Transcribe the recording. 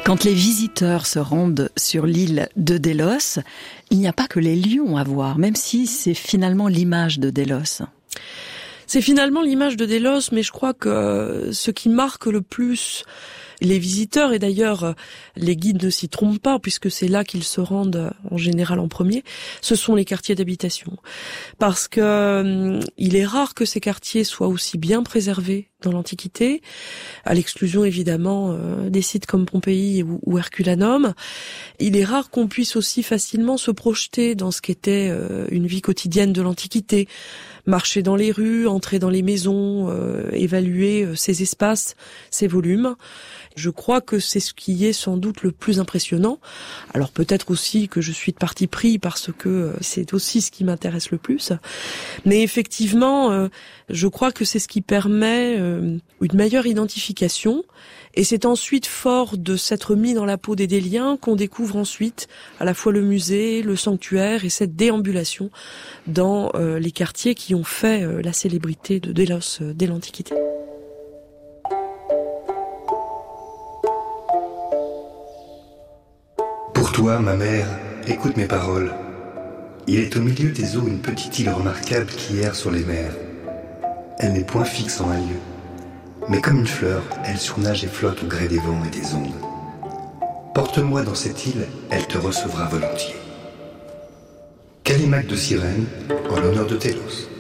Quand les visiteurs se rendent sur l'île de Délos, il n'y a pas que les lions à voir, même si c'est finalement l'image de Délos. C'est finalement l'image de Délos, mais je crois que ce qui marque le plus les visiteurs, et d'ailleurs les guides ne s'y trompent pas puisque c'est là qu'ils se rendent en général en premier, ce sont les quartiers d'habitation. Parce que il est rare que ces quartiers soient aussi bien préservés dans l'Antiquité, à l'exclusion évidemment des sites comme Pompéi ou Herculanum. Il est rare qu'on puisse aussi facilement se projeter dans ce qu'était une vie quotidienne de l'Antiquité, marcher dans les rues, entrer dans les maisons, évaluer ces espaces, ces volumes. Je crois que c'est ce qui est sans doute le plus impressionnant. Alors peut-être aussi que je suis de parti pris parce que c'est aussi ce qui m'intéresse le plus. Mais effectivement, je crois que c'est ce qui permet une meilleure identification. Et c'est ensuite fort de s'être mis dans la peau des Déliens qu'on découvre ensuite à la fois le musée, le sanctuaire et cette déambulation dans les quartiers qui ont fait la célébrité de Délos dès l'Antiquité. Pour toi, ma mère, écoute mes paroles. Il est au milieu des eaux une petite île remarquable qui erre sur les mers. Elle n'est point fixe en un lieu, mais comme une fleur, elle surnage et flotte au gré des vents et des ondes. Porte-moi dans cette île, elle te recevra volontiers. Callimaque de Cyrène, en l'honneur de Télos.